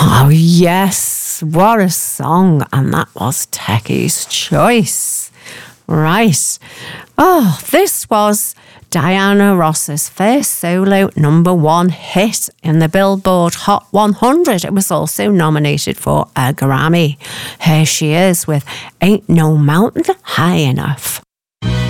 Oh, yes. What a song. And that was Techie's choice. Right. Oh, this was Diana Ross's first solo #1 hit in the Billboard Hot 100. It was also nominated for a Grammy. Here she is with Ain't No Mountain High Enough.